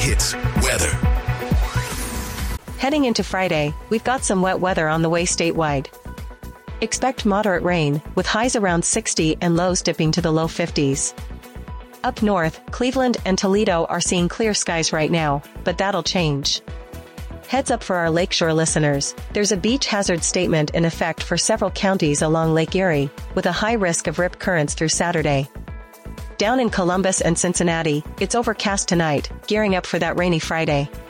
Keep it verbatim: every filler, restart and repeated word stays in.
Hits weather. Heading into Friday, we've got some wet weather on the way statewide. Expect moderate rain, with highs around sixty and lows dipping to the low fifties. Up north, Cleveland and Toledo are seeing clear skies right now, but that'll change. Heads up for our lakeshore listeners, there's a beach hazard statement in effect for several counties along Lake Erie, with a high risk of rip currents through Saturday. Down in Columbus and Cincinnati, it's overcast tonight, gearing up for that rainy Friday.